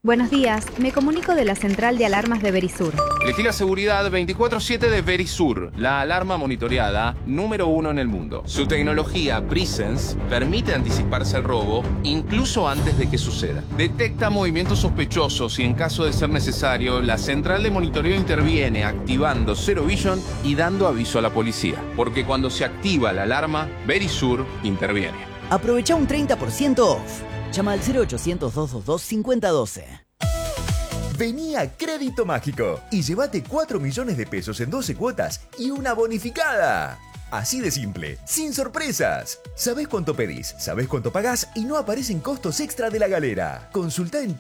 Buenos días, me comunico de la central de alarmas de Verisur. Elegí la seguridad 24/7 de Verisur, la alarma monitoreada número 1 en el mundo. Su tecnología Presence permite anticiparse al robo incluso antes de que suceda. Detecta movimientos sospechosos y en caso de ser necesario, la central de monitoreo interviene activando Zero Vision y dando aviso a la policía. Porque cuando se activa la alarma, Verisur interviene. Aprovecha un 30% off. Llama al 0800-222-5012. Vení a Crédito Mágico y llévate 4 millones de pesos en 12 cuotas y una bonificada. Así de simple, sin sorpresas. Sabés cuánto pedís, sabés cuánto pagás y no aparecen costos extra de la galera. Consultá en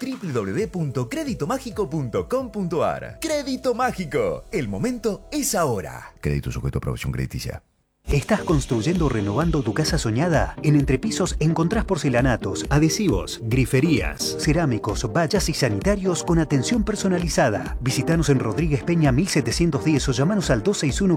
www.creditomágico.com.ar. Crédito Mágico. El momento es ahora. Crédito sujeto a aprobación crediticia. ¿Estás construyendo o renovando tu casa soñada? En Entrepisos encontrás porcelanatos, adhesivos, griferías, cerámicos, vallas y sanitarios con atención personalizada. Visítanos en Rodríguez Peña 1710 o llamanos al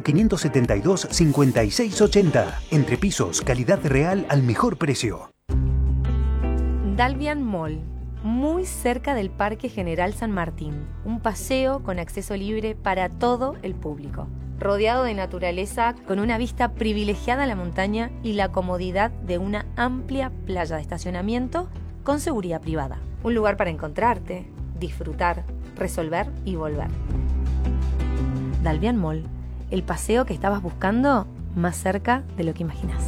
261-572-5680. Entrepisos, calidad real al mejor precio. Dalvian Mall, muy cerca del Parque General San Martín. Un paseo con acceso libre para todo el público. Rodeado de naturaleza, con una vista privilegiada a la montaña y la comodidad de una amplia playa de estacionamiento con seguridad privada. Un lugar para encontrarte, disfrutar, resolver y volver. Dalvian Mall, el paseo que estabas buscando más cerca de lo que imaginas.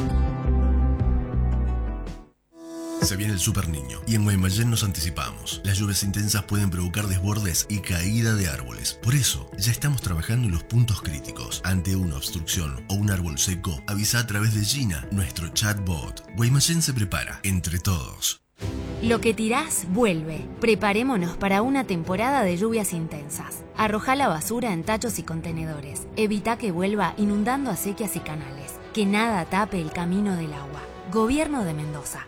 Se viene el Super Niño y en Guaymallén nos anticipamos. Las lluvias intensas pueden provocar desbordes y caída de árboles. Por eso, ya estamos trabajando en los puntos críticos. Ante una obstrucción o un árbol seco, avisa a través de Gina, nuestro chatbot. Guaymallén se prepara, entre todos. Lo que tirás, vuelve. Preparémonos para una temporada de lluvias intensas. Arrojá la basura en tachos y contenedores. Evita que vuelva inundando acequias y canales. Que nada tape el camino del agua. Gobierno de Mendoza.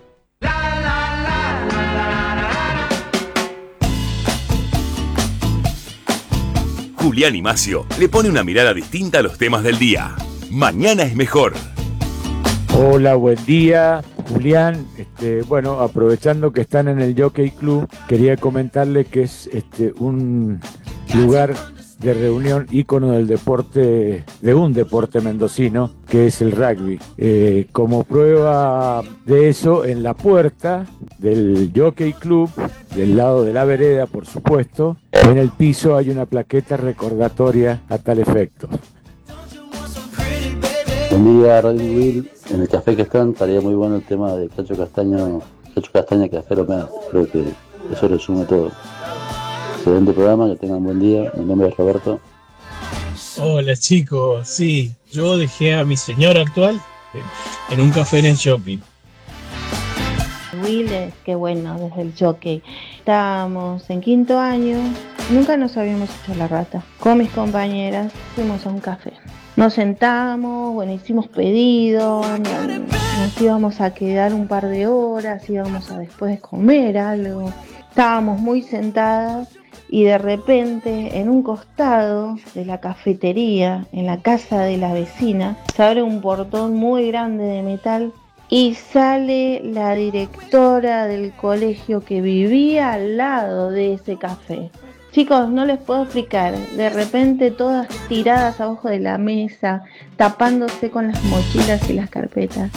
Julián y Macio le pone una mirada distinta a los temas del día. Mañana es mejor. Hola, buen día, Julián. Bueno, aprovechando que están en el Jockey Club, quería comentarle que es un lugar de reunión ícono del deporte, de un deporte mendocino, que es el rugby. Como prueba de eso, en la puerta del Jockey Club, del lado de la vereda, por supuesto, en el piso hay una plaqueta recordatoria a tal efecto. Buen día, Radio Will. En el café que están, estaría muy bueno el tema de Cacho Castaña, Café Romero. Creo que eso resume todo. Excelente programa, que tengan buen día. Mi nombre es Roberto. Hola chicos, sí, yo dejé a mi señora actual en un café en el shopping. Will, qué bueno, desde el Jockey. Estábamos en 5º año, nunca nos habíamos hecho la rata. Con mis compañeras fuimos a un café. Nos sentamos, bueno, hicimos pedidos, nos íbamos a quedar un par de horas, íbamos a después comer algo. Estábamos muy sentadas y de repente en un costado de la cafetería, en la casa de la vecina, se abre un portón muy grande de metal y sale la directora del colegio que vivía al lado de ese café. Chicos, no les puedo explicar, de repente todas tiradas abajo de la mesa, tapándose con las mochilas y las carpetas.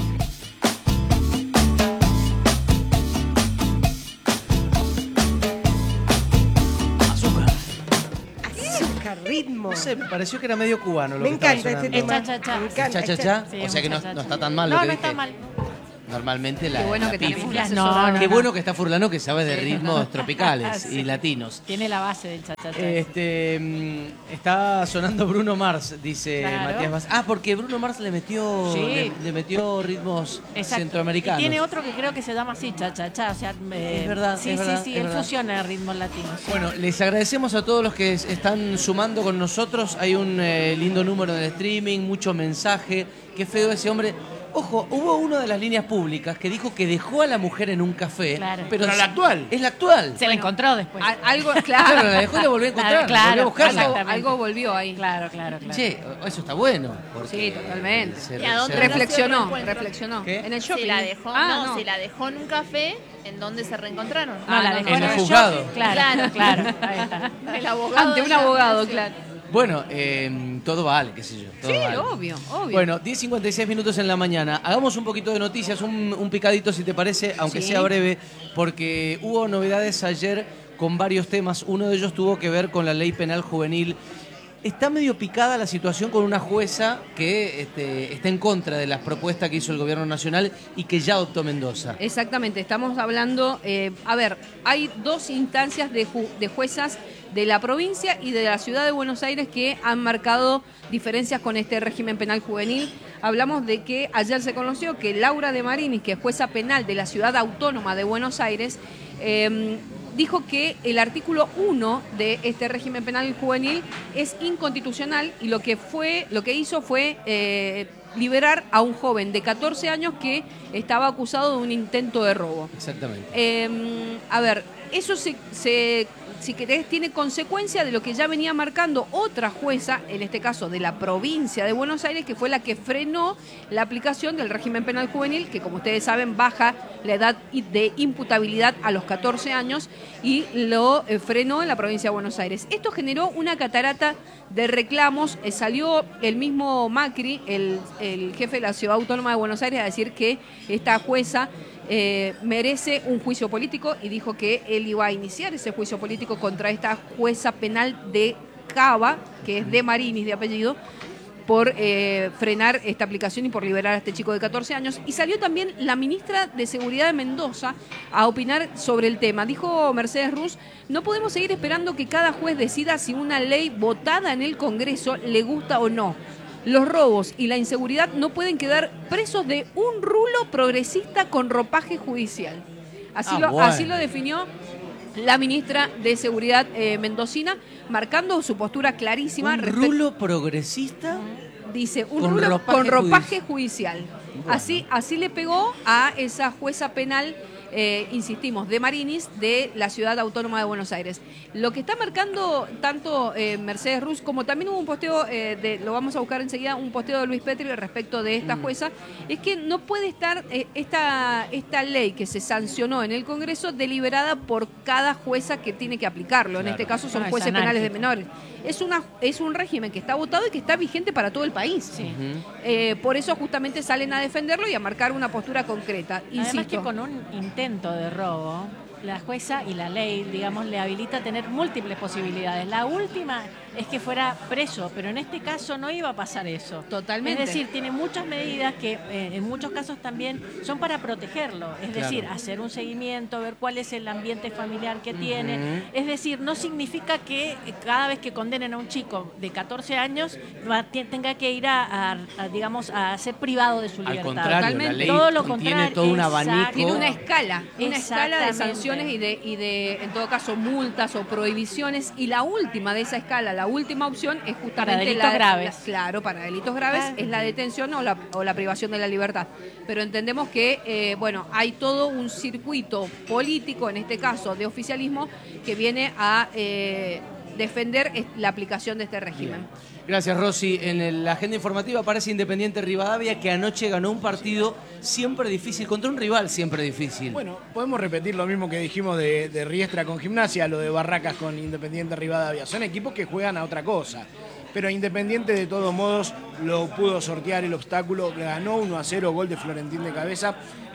Ritmo. No sé, me pareció que era medio cubano lo me que encanta estaba este tema. Cha-cha-cha. Sí, o sea que no está tan mal no, lo que no dije. está mal. Normalmente Qué bueno la que pifia. tenemos asesorado. Qué bueno que está Furlano, que sabe de ritmos tropicales y latinos. Tiene la base del cha-cha-cha. Está sonando Bruno Mars, dice Claro. Matías Vaz. Porque Bruno Mars le metió, Sí. le metió ritmos Exacto. centroamericanos. Y tiene otro que creo que se llama así, cha-cha-cha. O sea, Es verdad, sí, es verdad, sí, es él verdad. fusiona ritmos latinos. Sí. Bueno, les agradecemos a todos los que están sumando con nosotros. Hay un lindo número en el streaming, mucho mensaje. Qué feo ese hombre. Ojo, hubo una de las líneas públicas que dijo que dejó a la mujer en un café. Claro. Pero la actual. Es la actual. Se la encontró después. Algo, Claro, claro. la dejó y la volvió a encontrar. Claro, volvió a buscarla. exactamente. Algo volvió ahí. Claro. Che, eso está bueno. Sí, totalmente. se- ¿Y a dónde se- reflexionó? Reflexionó. ¿Qué? En el shopping. Se la dejó, Ah, se la dejó en un café en donde se reencontraron. No, la dejó en el shopping. juzgado. Claro. Ahí está. El abogado. Ante un ya- abogado, sí. claro. Bueno, todo vale, qué sé yo. Todo Sí, vale. obvio. Bueno, 10:56 minutos en la mañana. Hagamos un poquito de noticias, un picadito si te parece, aunque Sí. sea breve, porque hubo novedades ayer con varios temas. Uno de ellos tuvo que ver con la ley penal juvenil. Está medio picada la situación con una jueza que está en contra de las propuestas que hizo el gobierno nacional y que ya adoptó Mendoza. Exactamente, estamos hablando, hay dos instancias de juezas de la provincia y de la ciudad de Buenos Aires que han marcado diferencias con este régimen penal juvenil. Hablamos de que ayer se conoció que Laura de Marinis, que es jueza penal de la ciudad autónoma de Buenos Aires, dijo que el artículo 1 de este régimen penal juvenil es inconstitucional y lo que hizo fue liberar a un joven de 14 años que estaba acusado de un intento de robo. Exactamente. Eso si querés, tiene consecuencia de lo que ya venía marcando otra jueza, en este caso de la provincia de Buenos Aires, que fue la que frenó la aplicación del régimen penal juvenil, que como ustedes saben baja la edad de imputabilidad a los 14 años y lo frenó en la provincia de Buenos Aires. Esto generó una catarata de reclamos. Salió el mismo Macri, el jefe de la Ciudad Autónoma de Buenos Aires, a decir que esta jueza merece un juicio político y dijo que él iba a iniciar ese juicio político contra esta jueza penal de Cava, que es de Marinis de apellido, por frenar esta aplicación y por liberar a este chico de 14 años. Y salió también la ministra de Seguridad de Mendoza a opinar sobre el tema. Dijo Mercedes Ruz: no podemos seguir esperando que cada juez decida si una ley votada en el Congreso le gusta o no. Los robos y la inseguridad no pueden quedar presos de un rulo progresista con ropaje judicial. Así lo definió la ministra de Seguridad mendocina, marcando su postura clarísima. ¿Un rulo progresista? Dice, un con rulo ropaje con ropaje judicial. Bueno. Así le pegó a esa jueza penal, insistimos, de Marinis, de la Ciudad Autónoma de Buenos Aires. Lo que está marcando tanto Mercedes Ruz, como también hubo un posteo, lo vamos a buscar enseguida, un posteo de Luis Petri respecto de esta jueza, es que no puede estar esta ley que se sancionó en el Congreso deliberada por cada jueza que tiene que aplicarlo. Claro. En este caso son No, es jueces penales de anárquico. menores. Es un régimen que está votado y que está vigente para todo el país. Sí. Por eso justamente salen a defenderlo y a marcar una postura concreta. Además Insisto. que con un intento de robo, la jueza y la ley, digamos, le habilita a tener múltiples posibilidades. La última es que fuera preso, pero en este caso no iba a pasar eso. Totalmente. Es decir, tiene muchas medidas que en muchos casos también son para protegerlo. Es decir, hacer un seguimiento, ver cuál es el ambiente familiar que tiene. Es decir, no significa que cada vez que condenen a un chico de 14 años tenga que ir digamos, a ser privado de su Al libertad. contrario, Totalmente. la ley Todo lo tiene contrario, todo un exacto. abanico. Tiene una escala de Exactamente. sanciones y de, en todo caso, multas o prohibiciones. Y la última de esa escala, la última opción es justamente Para delitos graves. Claro, para delitos graves es la detención o la privación de la libertad. Pero entendemos que, hay todo un circuito político, en este caso de oficialismo, que viene a defender la aplicación de este régimen. Gracias, Rosy. En la agenda informativa aparece Independiente Rivadavia, que anoche ganó un partido siempre difícil, contra un rival siempre difícil. Bueno, podemos repetir lo mismo que dijimos de Riestra con Gimnasia, lo de Barracas con Independiente Rivadavia. Son equipos que juegan a otra cosa. Pero Independiente de todos modos lo pudo sortear el obstáculo, ganó 1-0, gol de Florentín de cabeza,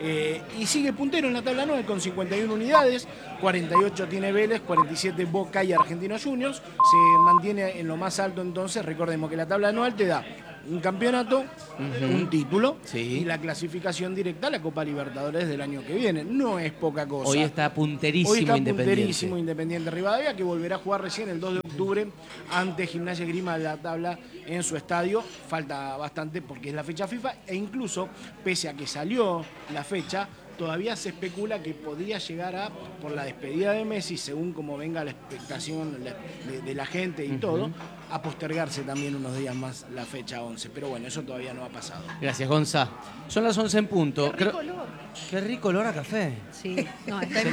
y sigue puntero en la tabla 9 con 51 unidades, 48 tiene Vélez, 47 Boca y Argentinos Juniors, se mantiene en lo más alto. Entonces recordemos que la tabla anual te da un campeonato, un título y la clasificación directa a la Copa Libertadores del año que viene. No es poca cosa. Hoy está punterísimo Hoy está Independiente. punterísimo Independiente Rivadavia, que volverá a jugar recién el 2 de octubre ante Gimnasia Esgrima de la Tabla en su estadio. Falta bastante porque es la fecha FIFA, e incluso, pese a que salió la fecha, todavía se especula que podría llegar a, por la despedida de Messi, según como venga la expectación de la gente y todo, a postergarse también unos días más la fecha 11. Pero bueno, eso todavía no ha pasado. Gracias, Gonza. Son las 11 en punto. Qué rico olor. Qué rico olor a café. Sí, no, está